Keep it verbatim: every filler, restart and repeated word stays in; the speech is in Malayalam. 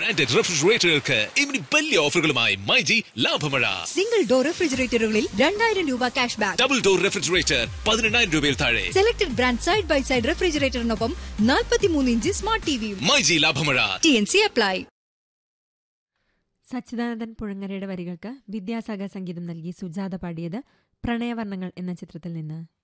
ബ്രാൻഡഡ് റെഫ്രിജറേറ്ററുകൾക്ക് ഇനി വലിയ ഓഫറുകളുമായി മൈജി ലാഭമഴ. സിംഗിൾ ഡോർ റെഫ്രിജറേറ്ററുകളിൽ രണ്ടായിരം രൂപ cash back. Double door refrigerator പതിനെണ്ണായിരം രൂപയിൽ താഴെ. Selected brand side by side റെഫ്രിജറേറ്ററിനൊപ്പം നാൽപ്പത്തിമൂന്ന് inch smart ടിവിയും. MyG ലാഭമഴ. T N C apply. Sachidanandan പുഴങ്ങരയുടെ വരികൾക്ക് വിദ്യാസാഗർ സംഗീതം നൽകി സുജാത പാടിയത് പ്രണയവർണ്ണങ്ങൾ എന്ന ചിത്രത്തിൽ നിന്ന്.